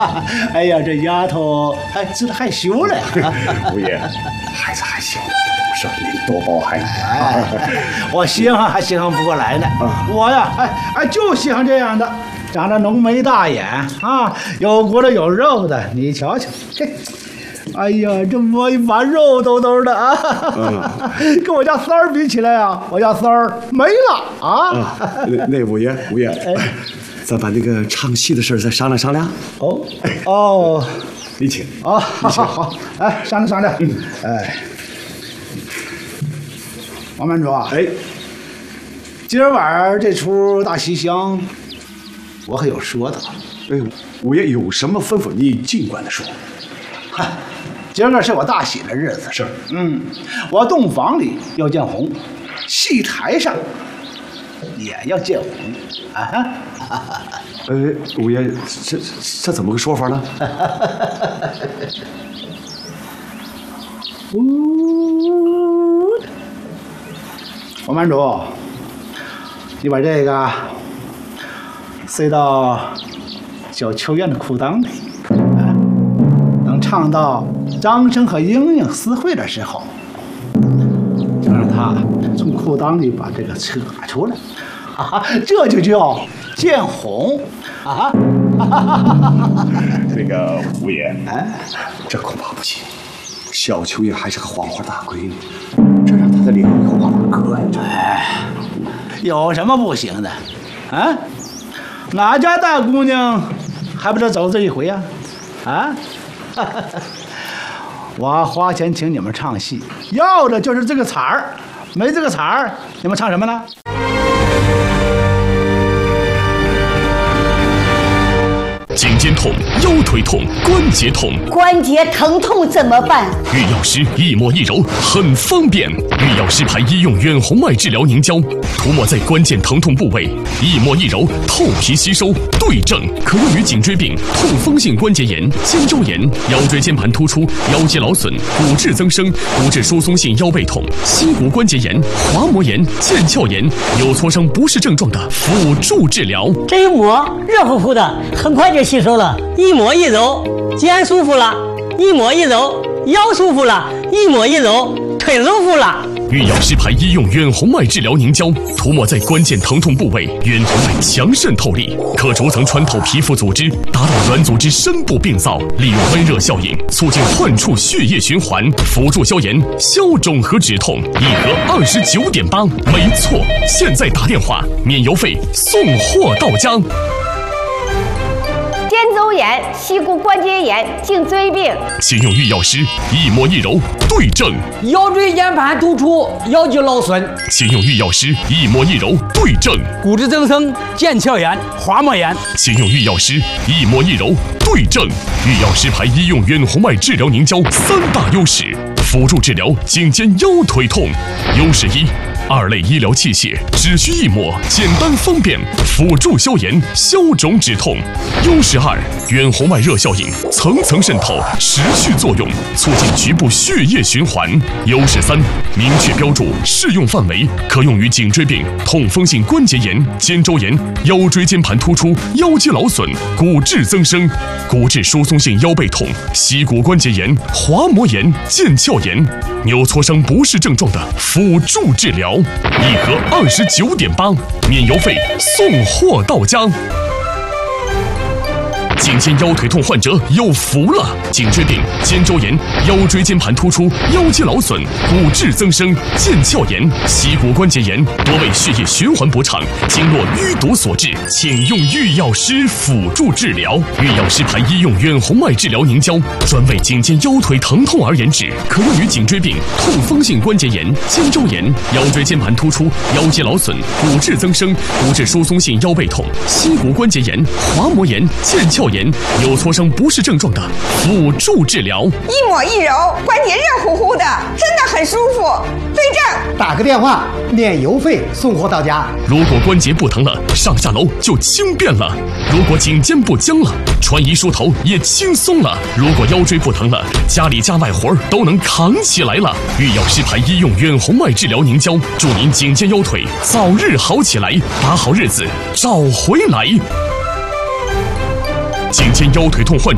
哎呀，这丫头还知道害羞了呀！ 五爷，孩子还小，是您多包涵。 我稀罕还稀罕不过来呢。我呀，就稀罕这样的，长着浓眉大眼啊，有骨头有肉的。你瞧瞧，嘿。哎呀，这摸一把肉兜兜的啊，跟我家三儿比起来啊，我家三儿没了啊。 那五爷，咱把那个唱戏的事再商量商量。 哦， 你请。 好，哎，商量商量。哎，王班主啊，今儿晚上这出大西厢，我可有说的。 五爷有什么吩咐，你尽管的说。 今儿个是我大喜的日子， 是， 我洞房里要见红，戏台上也要见红啊！ 五爷，这怎么个说法呢？王班主，你把这个塞到小秋燕的裤裆里。唱到张生和英英私会的时候，就让他从裤裆里把这个扯出来，这就叫见红啊！ 那个五爷，这恐怕不行。小秋燕还是个黄花大闺女，这让她的脸以后往哪搁呀？ 有什么不行的？啊？哪家大姑娘还不得走这一回呀？我花钱请你们唱戏，要的就是这个彩儿，没这个彩儿，你们唱什么呢？ 颈肩痛、腰腿痛、关节痛， 关节疼痛怎么办？ 御药师一抹一揉很方便，御药师牌医用远红外治疗凝胶，涂抹在关键疼痛部位，一抹一揉透皮吸收，对症，可用于颈椎病、痛风性关节炎、肩周炎、腰椎间盘突出、腰肌劳损、骨质增生、骨质疏松性腰背痛、膝骨关节炎、滑膜炎、腱鞘炎、有挫伤不适症状的辅助治疗。 这一抹热乎乎的，很快就吸收了，一抹一揉，肩舒服了；一抹一揉，腰舒服了；一抹一揉，腿舒服了。 御药师牌医用远红外治疗凝胶，涂抹在关键疼痛部位，远红外强渗透力，可逐层穿透皮肤组织，达到软组织深部病灶，利用温热效应促进患处血液循环，辅助消炎、消肿和止痛，一盒29.8，没错，现在打电话免邮费，送货到家。 肩周炎、膝骨关节炎、颈椎病， 请用御药师一抹一揉对症； 腰椎间盘突出、腰肌劳损， 请用御药师一抹一揉对症； 骨质增生、腱鞘炎、滑膜炎， 请用御药师一抹一揉对症。御药师牌医用远红外治疗凝胶3大优势，辅助治疗颈肩腰腿痛。优势1。2类医疗器械只需一抹，简单方便，辅助消炎、消肿止痛。优势2，远红外热效应层层渗透，持续作用，促进局部血液循环。优势3，明确标注适用范围，可用于颈椎病、痛风性关节炎、肩周炎、腰椎间盘突出、腰肌劳损、骨质增生、骨质疏松性腰背痛、膝骨关节炎、滑膜炎、腱鞘炎、扭挫伤不适症状的辅助治疗。一盒29.8，免邮费，送货到家。颈肩腰腿痛患者有福了！颈椎病、肩周炎、腰椎间盘突出、腰肌劳损、骨质增生、腱鞘炎、膝骨关节炎，多为血液循环不畅、经络淤堵所致，请用御药师辅助治疗。御药师牌医用远红外治疗凝胶，专为颈肩腰腿疼痛而研制，可用于颈椎病、痛风性关节炎、肩周炎、腰椎间盘突出、腰肌劳损、骨质增生、骨质疏松性腰背痛、膝骨关节炎、滑膜炎、腱鞘炎、有挫伤不适症状的辅助治疗。 一抹一揉，关节热乎乎的，真的很舒服。对症， 打个电话，免邮费，送货到家。 如果关节不疼了，上下楼就轻便了；如果颈肩不僵了，穿衣梳头也轻松了；如果腰椎不疼了，家里家外活都能扛起来了。御药师牌医用远红外治疗凝胶，祝您颈肩腰腿早日好起来，把好日子找回来。颈肩腰腿痛患者